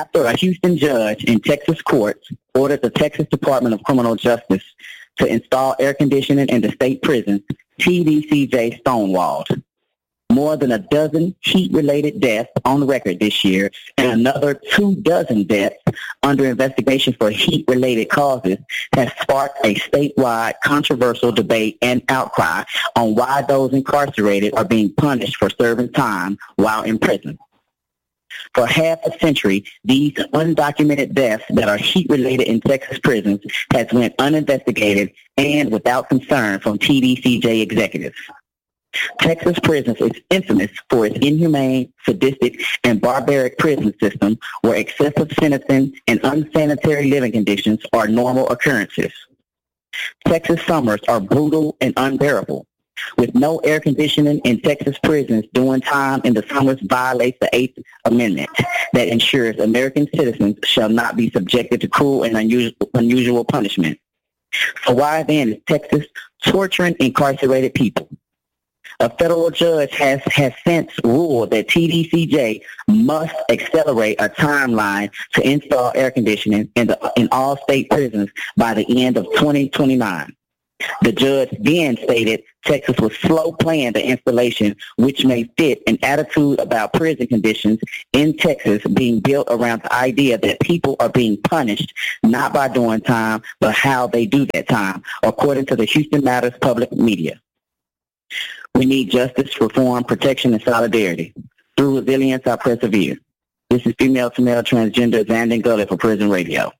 after a Houston judge in Texas courts ordered the Texas Department of Criminal Justice to install air conditioning in the state prisons, TDCJ stonewalled. More than a dozen heat-related deaths on record this year, and another 24 deaths under investigation for heat-related causes has sparked a statewide controversial debate and outcry on why those incarcerated are being punished for serving time while in prison. For half a century, these undocumented deaths that are heat-related in Texas prisons has went uninvestigated and without concern from TDCJ executives. Texas prisons is infamous for its inhumane, sadistic, and barbaric prison system where excessive sentencing and unsanitary living conditions are normal occurrences. Texas summers are brutal and unbearable. With no air conditioning in Texas prisons, doing time in the summers violates the 8th Amendment that ensures American citizens shall not be subjected to cruel and unusual punishment. So why then is Texas torturing incarcerated people? A federal judge has since ruled that TDCJ must accelerate a timeline to install air conditioning in all state prisons by the end of 2029. The judge then stated Texas was slow playing the installation, which may fit an attitude about prison conditions in Texas being built around the idea that people are being punished not by doing time, but how they do that time, according to the Houston Matters public media. We need justice, reform, protection, and solidarity. Through resilience, I persevere. This is female-to-male transgender Zandon Gully for Prison Radio.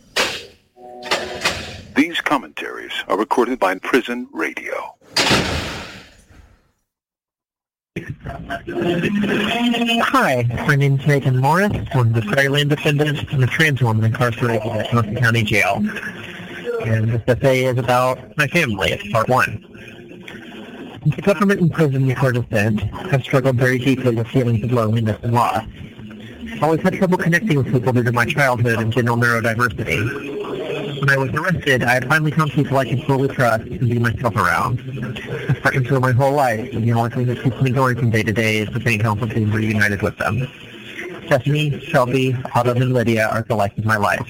These commentaries are recorded by Prison Radio. Hi, my name is Nathan Morris. I'm the Fairland defendant and a trans woman incarcerated at Johnson County Jail. And this essay is about my family. It's part one. Since the government in prison before descent, I've struggled very deeply with feelings of loneliness and loss. I've always had trouble connecting with people due to my childhood and general neurodiversity. When I was arrested, I had finally found people I could fully trust and be myself around. I've struggled through my whole life, and the only thing that keeps me going from day to day is the pain of being reunited with them. Stephanie, Shelby, Autumn, and Lydia are the life of my life.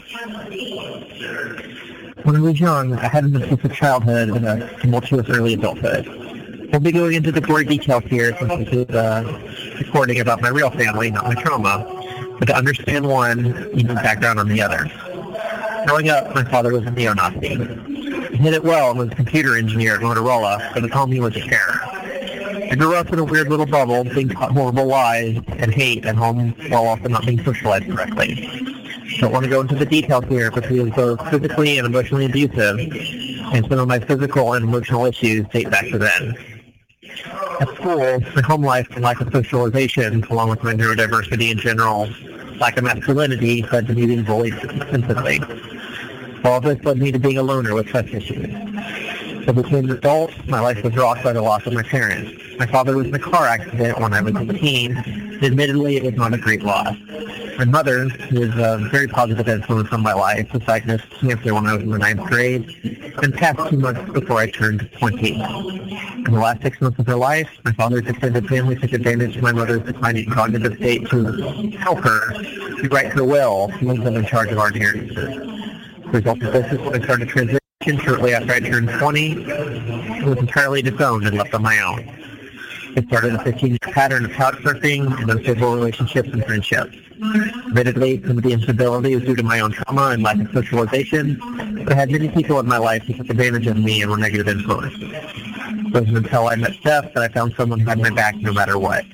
When I was young, I had an abusive childhood and a tumultuous early adulthood. We'll be going into the gory details here since this is a recording about my real family, not my trauma. But to understand one, you need background on the other. Growing up, my father was a neo-Nazi. He did it well and was a computer engineer at Motorola, but at home he was a terror. I grew up in a weird little bubble, being taught horrible lies and hate at home while also not being socialized correctly. I don't want to go into the details here, but he was both physically and emotionally abusive, and some of my physical and emotional issues date back to then. At school, my home life and lack of socialization, along with my neurodiversity in general, lack of masculinity, led to me being bullied extensively. All of this led me to being a loner with trust issues. As I became an adult, my life was rocked by the loss of my parents. My father was in a car accident when I was 18, and admittedly it was not a great loss. My mother, who was a very positive influence on my life, was diagnosed with cancer when I was in the 9th grade, and passed 2 months before I turned 20. In the last 6 months of her life, my father's extended family took advantage of my mother's declining cognitive state to help her to write her will and leave them in charge of our inheritances. The result of this is when I started transition shortly after I turned 20. I was entirely disowned and left on my own. It started a 15-year pattern of couch surfing and unstable relationships and friendships. Admittedly, some of the instability was due to my own trauma and lack of socialization, but I had many people in my life who took advantage of me and were negative influences. It wasn't until I met Steph that I found someone who had my back no matter what.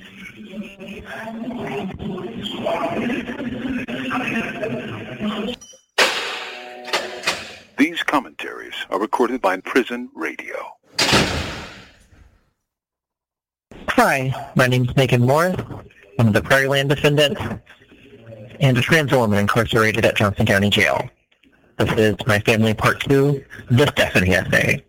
These commentaries are recorded by Prison Radio. Hi, my name is Megan Morris. I'm the Prairieland defendant and a trans woman incarcerated at Johnson County Jail. This is my family part 2, the Stephanie essay.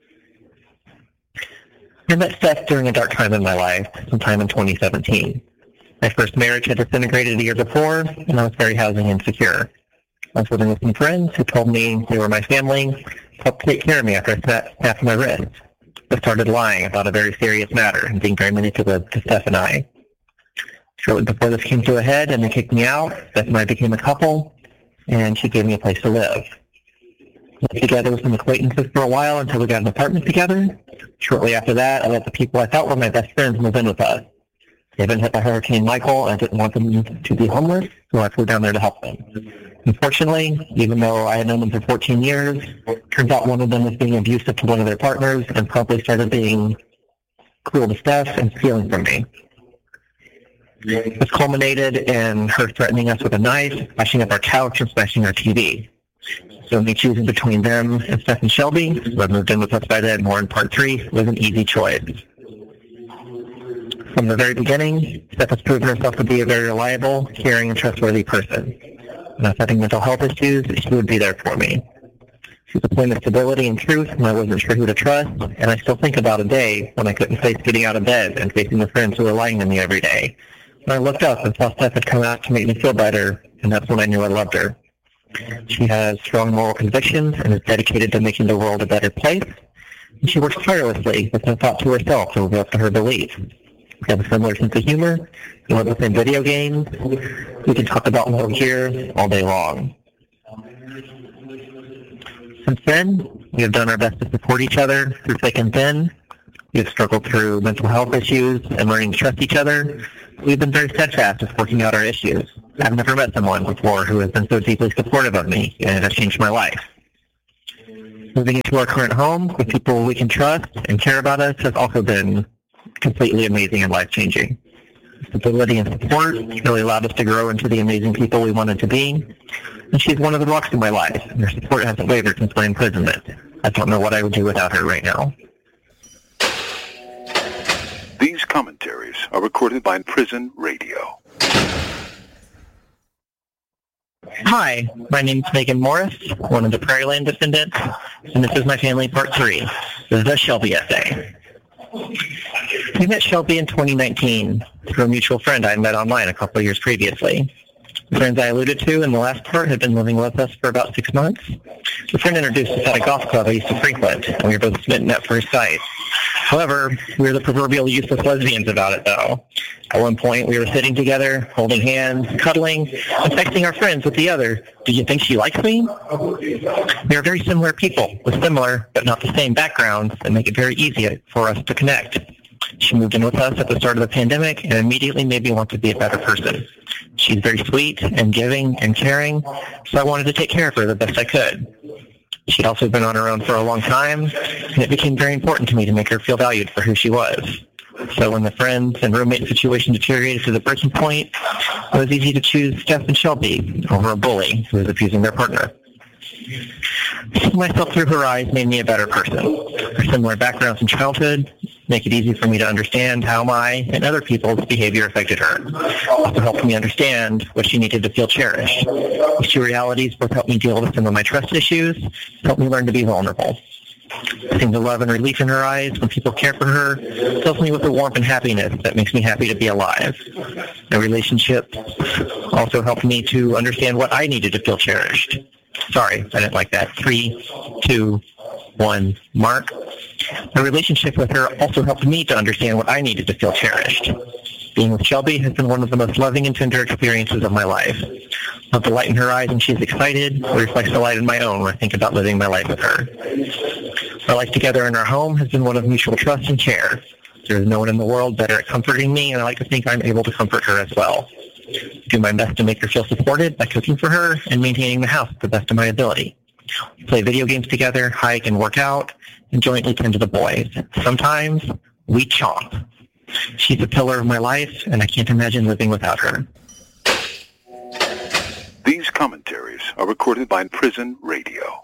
I met Steph during a dark time in my life, sometime in 2017. My first marriage had disintegrated a year before, and I was very housing insecure. I was living with some friends who told me they were my family, helped take care of me after I snapped my wrist. I started lying about a very serious matter and being very manipulative to Steph and I. Shortly before this came to a head and they kicked me out, Beth and I became a couple, and she gave me a place to live. We lived together with some acquaintances for a while until we got an apartment together. Shortly after that, I let the people I thought were my best friends move in with us. They've been hit by Hurricane Michael, and I didn't want them to be homeless, so I flew down there to help them. Unfortunately, even though I had known them for 14 years, turns out one of them was being abusive to one of their partners and promptly started being cruel to Steph and stealing from me. This culminated in her threatening us with a knife, smashing up our couch, and smashing our TV. So me choosing between them and Steph and Shelby, who have moved in with us by then, more in part 3, was an easy choice. From the very beginning, Steph has proven herself to be a very reliable, caring, and trustworthy person. When I was having mental health issues, she would be there for me. She was a point of stability and truth when I wasn't sure who to trust, and I still think about a day when I couldn't face getting out of bed and facing the friends who were lying to me every day. When I looked up and saw Steph had come out to make me feel better, and that's when I knew I loved her. She has strong moral convictions and is dedicated to making the world a better place. And she works tirelessly with no thought to herself to live up to her beliefs. We have a similar sense of humor. We love the same video games. We can talk about love here all day long. Since then, we have done our best to support each other through thick and thin. We have struggled through mental health issues and learning to trust each other. We've been very steadfast with working out our issues. I've never met someone before who has been so deeply supportive of me, and it has changed my life. Moving into our current home with people we can trust and care about us has also been completely amazing and life-changing. Stability and support really allowed us to grow into the amazing people we wanted to be. And she's one of the rocks in my life, and her support hasn't wavered since my imprisonment. I don't know what I would do without her right now. These commentaries are recorded by Prison Radio. Hi, my name is Megan Morris, one of the Prairie Land defendants, and this is my family part 3, the Shelby essay. We met Shelby in 2019 through a mutual friend I had met online a couple of years previously. The friends I alluded to in the last part had been living with us for about 6 months. The friend introduced us at a golf club I used to frequent, and we were both smitten at first sight. However, we were the proverbial useless lesbians about it, though. At one point, we were sitting together, holding hands, cuddling, and texting our friends with the other, "Do you think she likes me?" We are very similar people, with similar, but not the same backgrounds, that make it very easy for us to connect. She moved in with us at the start of the pandemic and immediately made me want to be a better person. She's very sweet and giving and caring, so I wanted to take care of her the best I could. She'd also been on her own for a long time, and it became very important to me to make her feel valued for who she was. So when the friends and roommate situation deteriorated to the breaking point, it was easy to choose Steph and Shelby over a bully who was abusing their partner. Seeing myself through her eyes made me a better person. Our similar backgrounds in childhood make it easy for me to understand how my and other people's behavior affected her. Also helped me understand what she needed to feel cherished. These two realities both helped me deal with some of my trust issues, helped me learn to be vulnerable. Seeing the love and relief in her eyes when people care for her fills me with a warmth and happiness that makes me happy to be alive. The relationship also helped me to understand what I needed to feel cherished. Sorry, I didn't like that. 3, 2, 1, mark. My relationship with her also helped me to understand what I needed to feel cherished. Being with Shelby has been one of the most loving and tender experiences of my life. Love the light in her eyes when she's excited. It reflects the light in my own when I think about living my life with her. Our life together in our home has been one of mutual trust and care. There is no one in the world better at comforting me, and I like to think I'm able to comfort her as well. I do my best to make her feel supported by cooking for her and maintaining the house to the best of my ability. We play video games together, hike and work out, and jointly tend to the boys. Sometimes we chomp. She's a pillar of my life, and I can't imagine living without her. These commentaries are recorded by Prison Radio.